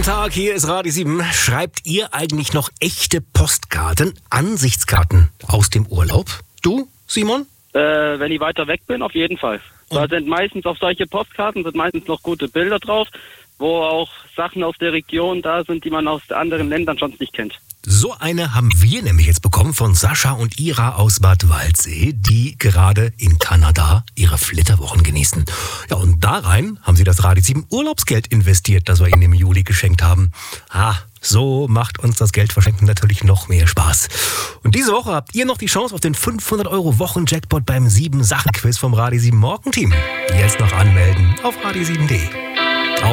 Tag, hier ist Radio 7. Schreibt ihr eigentlich noch echte Postkarten, Ansichtskarten aus dem Urlaub? Du, Simon? Wenn ich weiter weg bin, auf jeden Fall. Da sind meistens auf solche Postkarten sind meistens noch gute Bilder drauf, wo auch Sachen aus der Region da sind, die man aus anderen Ländern sonst nicht kennt. So eine haben wir nämlich jetzt bekommen von Sascha und Ira aus Bad Waldsee, die gerade in Kanada ihre Flitterwochen genießen. Ja, und da rein haben sie das Radio 7 Urlaubsgeld investiert, das wir ihnen im Juli geschenkt haben. So macht uns das Geldverschenken natürlich noch mehr Spaß. Und diese Woche habt ihr noch die Chance auf den 500€ Wochen-Jackpot beim 7-Sachen-Quiz vom Radio 7 Morgenteam. Jetzt noch anmelden auf radio7.de.